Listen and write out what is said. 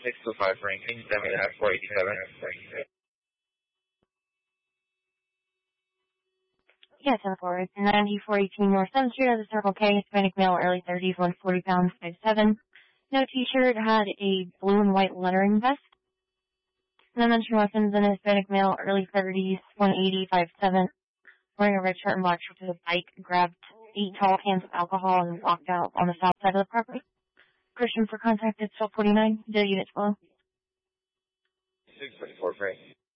625 Franklin, 7.5 Yeah, 10-4. 9418 North 7th Street of the Circle K, Hispanic male, early 30s, 140 pounds, 5'7". No t-shirt, had a blue and white lettering vest. No mention weapons in a Hispanic male, early 30s, 180, 5'7". Wearing a red shirt and black shorts with a bike, grabbed 8 tall cans of alcohol and walked out on the south side of the property. Christian for contact at 1249, the units below. 624 Franklin.